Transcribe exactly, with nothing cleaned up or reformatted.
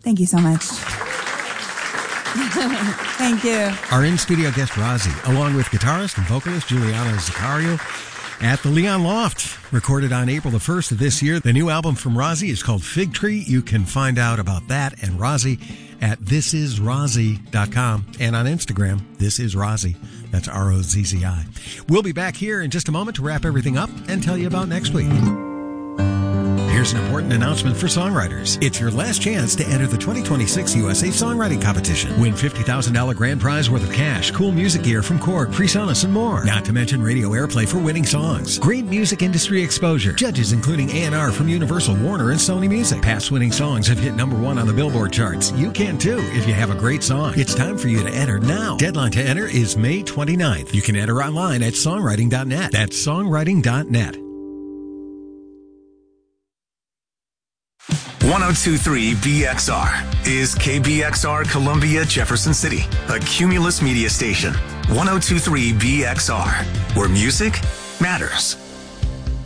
Thank you so much. Thank you. Our in-studio guest, Rozzy, along with guitarist and vocalist Juliana Zaccario at the Leon Loft, recorded on April the first of this year. The new album from Rozzy is called Fig Tree. You can find out about that and Rozzy at this is rozzy dot com and on Instagram, This Is Rozzy. That's R O Z Z I. We'll be back here in just a moment to wrap everything up and tell you about next week. Here's an important announcement for songwriters. It's your last chance to enter the twenty twenty-six U S A Songwriting Competition. Win fifty thousand dollars grand prize worth of cash, cool music gear from Korg, PreSonus, and more. Not to mention radio airplay for winning songs. Great music industry exposure. Judges including A and R from Universal, Warner, and Sony Music. Past winning songs have hit number one on the Billboard charts. You can too if you have a great song. It's time for you to enter now. Deadline to enter is May twenty-ninth. You can enter online at songwriting dot net. That's songwriting dot net. one oh two point three B X R is K B X R Columbia, Jefferson City, a Cumulus media station. one oh two point three B X R, where music matters.